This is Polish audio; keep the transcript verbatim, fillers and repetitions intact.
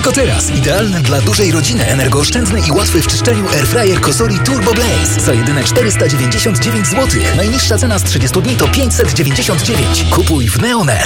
Tylko teraz. Idealny dla dużej rodziny, energooszczędny i łatwy w czyszczeniu airfryer Cosori Turbo Blaze. Za jedyne czterysta dziewięćdziesiąt dziewięć złotych. Najniższa cena z trzydziestu dni to pięćset dziewięćdziesiąt dziewięć. Kupuj w Neonet.